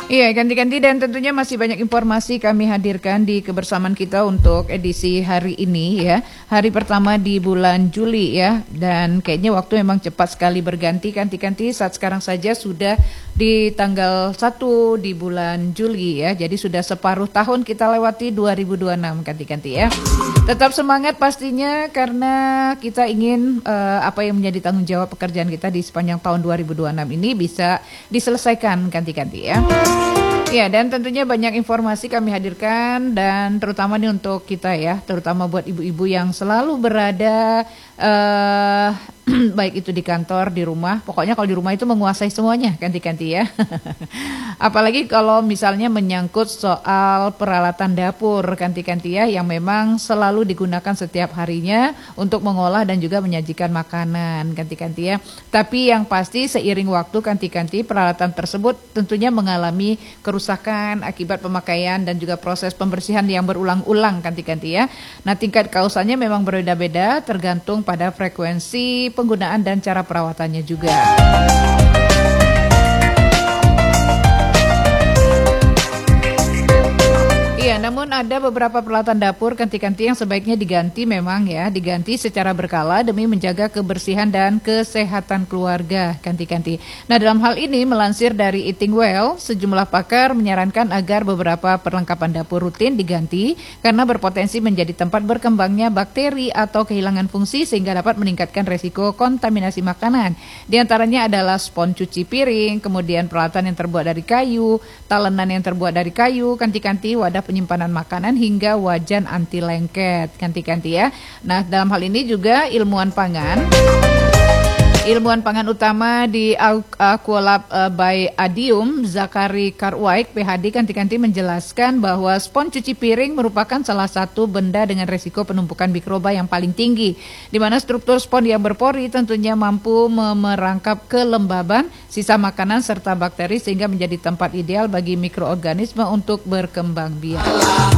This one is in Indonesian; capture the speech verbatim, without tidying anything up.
Iya, ganti-ganti dan tentunya masih banyak informasi kami hadirkan di kebersamaan kita untuk edisi hari ini ya. Hari pertama di bulan Juli ya. Dan kayaknya waktu memang cepat sekali berganti, ganti-ganti saat sekarang saja sudah di tanggal satu di bulan Juli ya. Jadi sudah separuh tahun kita lewati dua ribu dua puluh enam, ganti-ganti ya. Tetap semangat pastinya karena kita ingin uh, apa yang menjadi tanggung jawab pekerjaan kita di sepanjang tahun dua ribu dua puluh enam ini bisa diselesaikan, ganti-ganti ya. Ya, dan tentunya banyak informasi kami hadirkan dan terutama nih untuk kita ya, terutama buat ibu-ibu yang selalu berada uh, baik itu di kantor, di rumah, pokoknya kalau di rumah itu menguasai semuanya, ganti-ganti ya. Apalagi kalau misalnya menyangkut soal peralatan dapur, ganti-ganti ya, yang memang selalu digunakan setiap harinya untuk mengolah dan juga menyajikan makanan, ganti-ganti ya. Tapi yang pasti seiring waktu, ganti-ganti peralatan tersebut tentunya mengalami kerusakan akibat pemakaian dan juga proses pembersihan yang berulang-ulang, ganti-ganti ya. Nah, tingkat kausannya memang berbeda-beda tergantung pada frekuensi penggunaan dan cara perawatannya juga. Iya, namun ada beberapa peralatan dapur ganti-ganti yang sebaiknya diganti memang ya, diganti secara berkala demi menjaga kebersihan dan kesehatan keluarga, ganti-ganti. Nah, dalam hal ini melansir dari Eating Well, sejumlah pakar menyarankan agar beberapa perlengkapan dapur rutin diganti karena berpotensi menjadi tempat berkembangnya bakteri atau kehilangan fungsi sehingga dapat meningkatkan resiko kontaminasi makanan. Di antaranya adalah spons cuci piring, kemudian peralatan yang terbuat dari kayu, talenan yang terbuat dari kayu, ganti-ganti wadah penyimpanan makanan hingga wajan anti lengket, ganti-ganti ya. Nah, dalam hal ini juga ilmuwan pangan Ilmuwan pangan utama di Aqualab uh, by Adium, Zakari Karwaik, P H D, ganti-ganti menjelaskan bahwa spons cuci piring merupakan salah satu benda dengan resiko penumpukan mikroba yang paling tinggi, di mana struktur spons yang berpori tentunya mampu merangkap kelembaban, sisa makanan serta bakteri sehingga menjadi tempat ideal bagi mikroorganisme untuk berkembang biak.